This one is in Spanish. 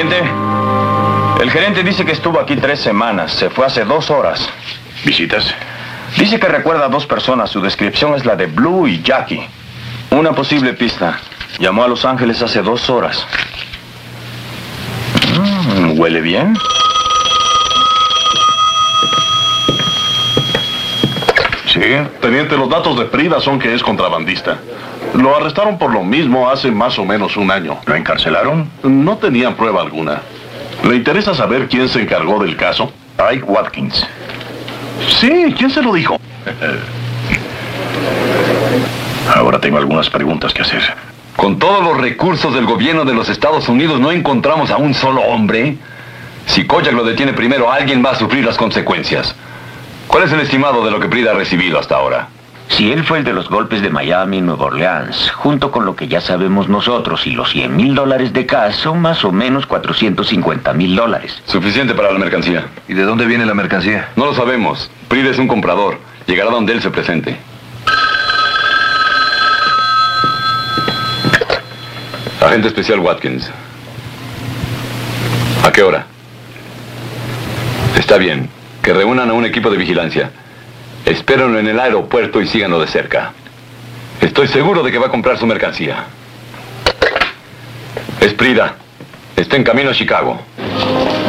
Agente, el gerente dice que estuvo aquí 3 semanas. Se fue hace 2 horas. ¿Visitas? Dice que recuerda a 2 personas. Su descripción es la de Blue y Jackie. Una posible pista. Llamó a Los Ángeles hace 2 horas. ¿Huele bien? Sí, teniente, los datos de Prida son que es contrabandista. Lo arrestaron por lo mismo hace más o menos 1 año. ¿Lo encarcelaron? No tenían prueba alguna. ¿Le interesa saber quién se encargó del caso? Ike Watkins. Sí, ¿quién se lo dijo? Ahora tengo algunas preguntas que hacer. Con todos los recursos del gobierno de los Estados Unidos, ¿no encontramos a un solo hombre? Si Kojak lo detiene primero, alguien va a sufrir las consecuencias. ¿Cuál es el estimado de lo que Prida ha recibido hasta ahora? Si él fue el de los golpes de Miami y Nueva Orleans, junto con lo que ya sabemos nosotros y los $100,000 de cash, son más o menos $450,000. Suficiente para la mercancía. ¿Y de dónde viene la mercancía? No lo sabemos. Prida es un comprador. Llegará donde él se presente. Agente especial Watkins. ¿A qué hora? Está bien. Que reúnan a un equipo de vigilancia. Espérenlo en el aeropuerto y síganlo de cerca. Estoy seguro de que va a comprar su mercancía. Es Prida. Está en camino a Chicago.